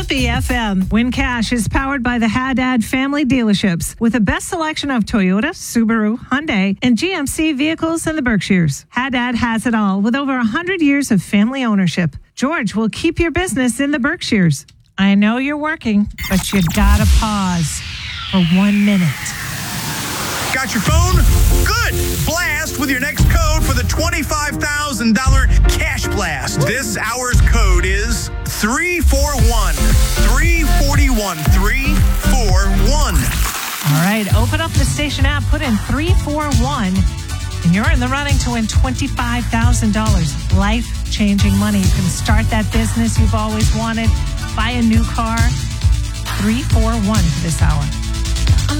Jumpy FM. Win Cash is powered by the Haddad family dealerships with the best selection of Toyota, Subaru, Hyundai, and GMC vehicles in the Berkshires. Haddad has it all with over 100 years of family ownership. George will keep your business in the Berkshires. I know you're working, but you gotta pause for 1 minute. Got your phone? Good! Blast with your next code for the $25,000 cash blast. This hour's code is 341. 341. 341. All right, open up the station app, put in 341, and you're in the running to win $25,000. Life-changing money. You can start that business you've always wanted, buy a new car. 341 for this hour.